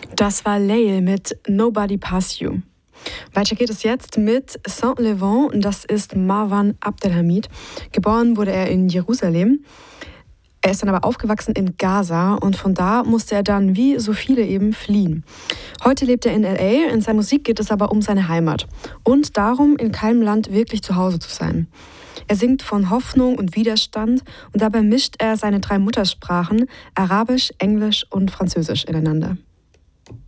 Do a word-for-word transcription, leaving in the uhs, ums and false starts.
Das war Lael mit Nobody Pass You. Weiter geht es jetzt mit Saint-Levant, das ist Marwan Abdelhamid. Geboren wurde er in Jerusalem. Er ist dann aber aufgewachsen in Gaza und von da musste er dann, wie so viele eben, fliehen. Heute lebt er in L A, in seiner Musik geht es aber um seine Heimat und darum, in keinem Land wirklich zu Hause zu sein. Er singt von Hoffnung und Widerstand und dabei mischt er seine drei Muttersprachen, Arabisch, Englisch und Französisch, ineinander.